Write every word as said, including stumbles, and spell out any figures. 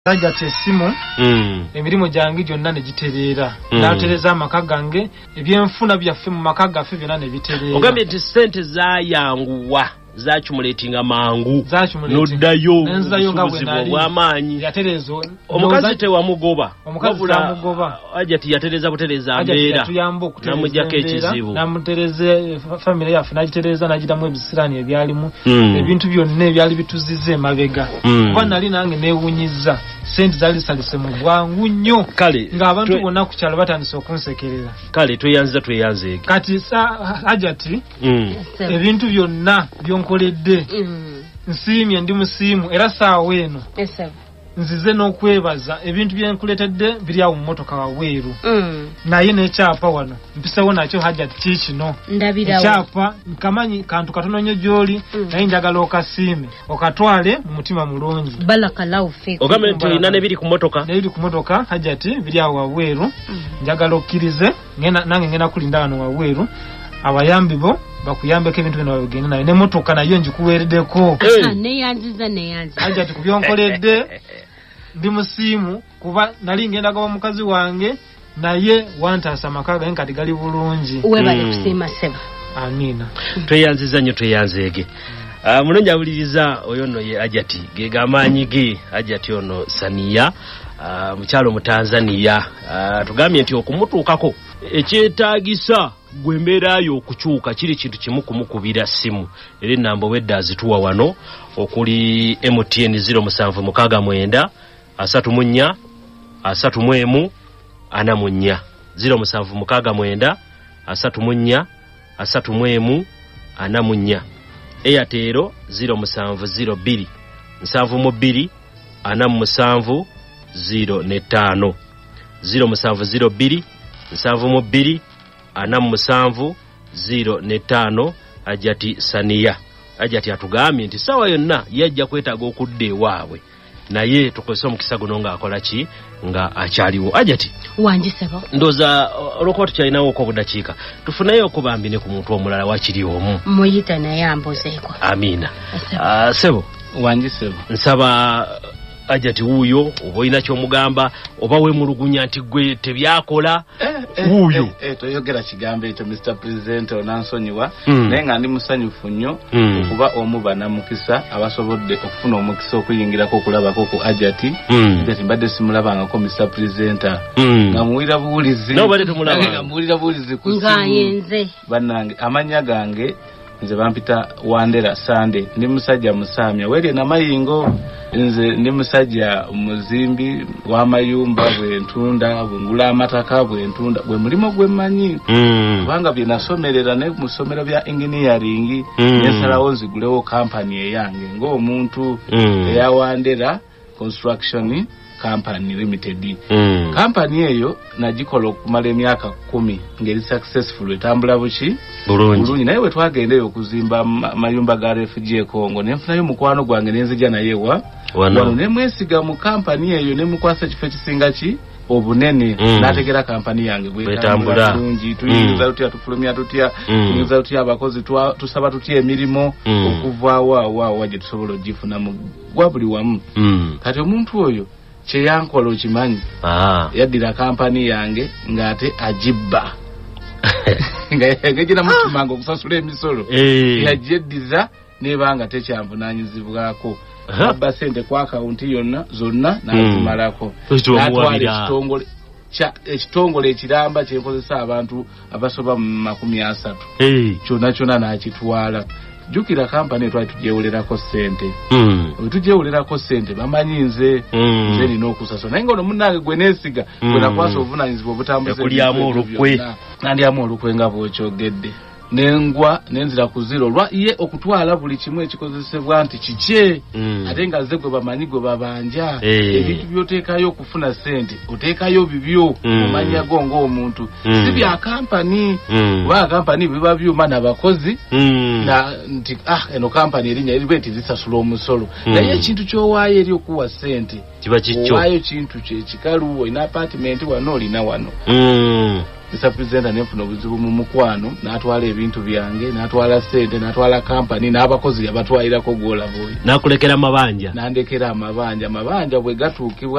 Hajati essimu mm. emirimu gyange gyonna ne gitereera mm. natereza amaka gange ebyenfuna byaffe mu maka gaffe byonna ne bitereera. Ogambye nti ssente zaayanguwa zaakimulatinga mangu noddayo obusuubuzi bw'amaanyi. Yaterezo omukazi tewamugoba omukazi tamugoba Hajati yatereza butereza mbeera namujjako ekizibu namutereze family yaffe nagitereza nagiramu ebisiraani ebyalimu mm. ebintu byonna ebyali bituzize emabega mm. kuba nali nange neewunyizza sente zali salise mu bwangu nnyo ng'abantu bonna ku kyalo batandise okunsekerera. Kale tweyanziza tweyanze kati sa Hajati mm. ebintu byonna byonkoledde mm. nsiimye ndi musiimu era saawa eno nzize n'okwebaza ebintu byenkuletedde biri awo mu mmotoka waweeru mm. naye n'ekyapa wano mpisewo nakyo Hajati kiikino ekyapa nkamanyi kantu katono nnyo gy'oli mm. naye njagala okasiime okatwale mu mutima mulungi. Ogambe nti olina nebiri ku mmotoka nebiri ku mmotoka Hajati biri awo waweeru mm. njagala okkirize nange ngenda kulinda wano waweeru abayambi bo bakuyambeko ebintu bino babigende nayo n'emmotoka nayo njikuweereddeko neyanziza neyanziza Hajati ku byonkoledde ndi musiimu kuba nali ngenda gaba mukazi wange naye wantaasa amaka gange kati gali bulungi. Webale kusiima seba. Amina. Tweyanziza nnyo tweyanzeege. Uh, mulungi awuliriza oyo nno ye Hajati ge gamaanyi ge Hajati ono Saniya uh, mukyalo mu Tanzania uh, tugambye nti okumutuukako ekyetaagisa gwe mbeerayo okukyuka kiri kintu kimu kumukubira simu era ennamba wedda azituwa wano okuli M T N zero musanvu mukaaga mwenda asatu mu nnya asatu mu emu ana mu nnya zero musanvu mukaaga mwenda asatu mu nnya asatu mu emu ana mu nnya. Airtel zero musanvu zero bbiri nsanvu mu bbiri ana mu musanvu zero ne ttaano zero musanvu zero bbiri nsanvu mu bbiri ana mu musanvu zero ne ttaano. Hajati Saniya Hajati atugambye nti sawa yonna yajja kwetaaga okudda ewaabwe naye tukozesa omukisa guno ng'akola ki nga akyaliwo. Hajati wanjisebo ndoza olwokuba tukyalinawo oko obudakiika tufunayo okubambine ku muntu omulala wakiri omu muyita naye ambuzeeko. Amina. Uh, sebo wanjisebo nsaba Hajati wuuyo oba olina ky'omugamba oba weemulugunya nti gwe tebyakola wuuyo eh, eh, toyogera kigambo ekyo Mister President onansonyiwa mm. naye nga ndi musanyufu nnyo mm. okuba omu banamukisa abasobodde okufuna omukisa okuyingirako okulabako ku Hajati mm. Hajati mbadde simulabangako Mister President mm. nga muwulira buwulizi nobadde tumulaba nga muwulira buwulizi ku simu bannange amanya gange nze bampita Wandera Sande ndi musajja musamya were na mayingo nze ndi musajja muzimbi wa mayumba bwe ntunda bungula amataka bwe ntunda bwe mulimo gwe manyi mm. banga bye nasomerera ne musomero bya engineering mm. nesalawo nzigulewo company eyange ngo omuntu mm. eya Wandera Construction Company Limited mm. company eyo nagikola okumala emyaka kumi ngeri successful etambula buki bulungi naye wetwagendeyo okuzimba mayumba ga refugee Congo nenfunayo mukwano gwange nenzija naye wa wano nemwesiga mu company eyo nemukwasa kifo kisinga ki obunene mm. nategera company yange bwetambula bulungi tuyinza mm. tutya tufulumya tutya mm. tuyinza tutya abakozi tusaba tutya emirimo mm. okuvaawa wa waje tusobola ogifuna mu gwa buli wamu mm. kati omuntu oyo kyeyankola okimanyi ah. yaddira kampani yange ng'ate agibba nga yagejera mutumanga okusasula emisolo hey. yagyeddiza nebanga tekyamvunaanyizibwako abba sente ku akawunti yonna zonna n'azimalako mm. n'atwala ekitongole ekitongole ekiramba kyenkozesa abantu abasoba mu makumi asatu hey. kyonna kyonna n'akitwala. Jukira kampani twali tujewulerako sente mm. tujewulerako sente bamanyi nze mm. nze nina okusasula naye nga ono munnange gwe neesiga mm. gwe nakwasa obuvunaanyizibwa obutambuza kulyamu olukwe nandyamu olukwe nga bw'okyogedde nengwa nenzira ku zero lwa ye okutwala buli kimu ekikozesebwa nti kikye mm. ate nga ze gwe bamanyi gwe babanja hey. ebintu byoteekayo okufuna sente oteekayo bibyo mm. omanya gonga omuntu mm. si bya kampani mm. wa kampani biba byuma n'abakozi mm. na nti ah eno kampani erinya eribe nti zisasula omusolo mm. naye ekintu kyowaayo eri okuwa sente kiba kicho wayo kintu kye kikalu ina apartment wano olina wano mm Mr President nefuna obuzibu mu mukwano n'atwala ebintu byange n'atwala sente n'atwala company n'abakozi abatwalirako gola boy nakulekera amabanja nandekera amabanja amabanja bwe gatuukibwa